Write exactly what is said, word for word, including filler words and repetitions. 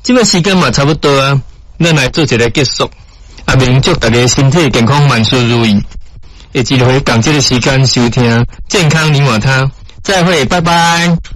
这个时间嘛差不多啊，咱来做一个结束。阿明祝大家身体健康，万事如意。下一回讲这个时间收听健康你我他，再会，拜拜。